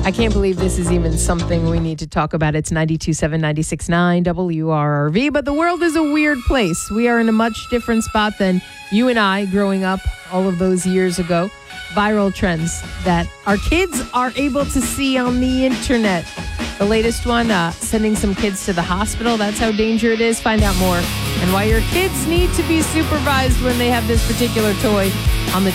I can't believe this is even something we need to talk about. It's 92.7, 96.9 WRRV, but the world is a weird place. We are in a much different spot than you and I growing up all of those years ago. Viral trends that our kids are able to see on the internet. The latest one, sending some kids to the hospital. That's how dangerous it is. Find out more and why your kids need to be supervised when they have this particular toy on the